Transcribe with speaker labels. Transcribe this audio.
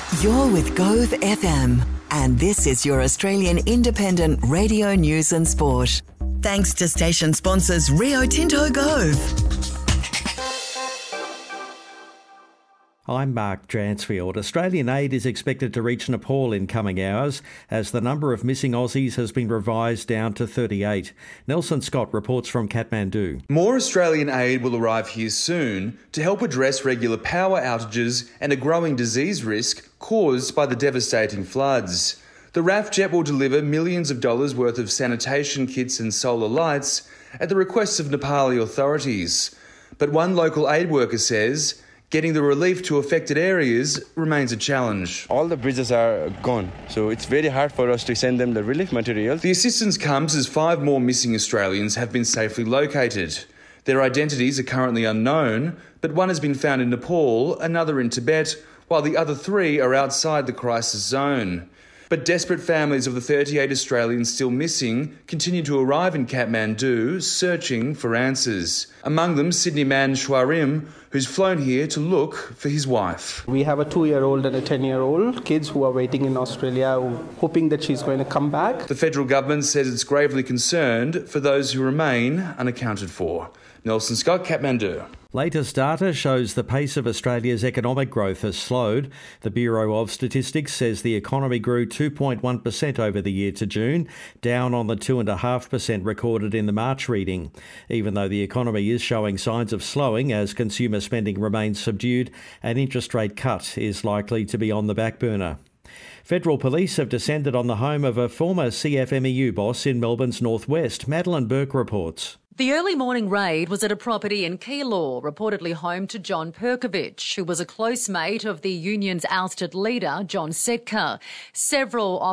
Speaker 1: You're with Gove FM, and this is your Australian independent radio news and sport. Thanks to station sponsors Rio Tinto Gove.
Speaker 2: I'm Mark Dransfield. Australian aid is expected to reach Nepal in coming hours as the number of missing Aussies has been revised down to 38. Nelson Scott reports from Kathmandu.
Speaker 3: More Australian aid will arrive here soon to help address regular power outages and a growing disease risk caused by the devastating floods. The RAF jet will deliver millions of dollars worth of sanitation kits and solar lights at the request of Nepali authorities. But one local aid worker says getting the relief to affected areas remains a challenge.
Speaker 4: All the bridges are gone, so it's very hard for us to send them the relief materials.
Speaker 3: The assistance comes as 5 more missing Australians have been safely located. Their identities are currently unknown, but one has been found in Nepal, another in Tibet, while the other 3 are outside the crisis zone. But desperate families of the 38 Australians still missing continue to arrive in Kathmandu, searching for answers. Among them, Sydney man Shwarim, who's flown here to look for his wife.
Speaker 5: We have a 2-year-old and a 10-year-old kids who are waiting in Australia, hoping that she's going to come back.
Speaker 3: The federal government says it's gravely concerned for those who remain unaccounted for. Nelson Scott, Kathmandu.
Speaker 2: Latest data shows the pace of Australia's economic growth has slowed. The Bureau of Statistics says the economy grew 2.1% over the year to June, down on the 2.5% recorded in the March reading. Even though the economy is showing signs of slowing as consumer spending remains subdued, an interest rate cut is likely to be on the back burner. Federal police have descended on the home of a former CFMEU boss in Melbourne's northwest. Madeline Burke reports.
Speaker 6: The early morning raid was at a property in Keilor, reportedly home to John Perkovich, who was a close mate of the union's ousted leader, John Setka. Several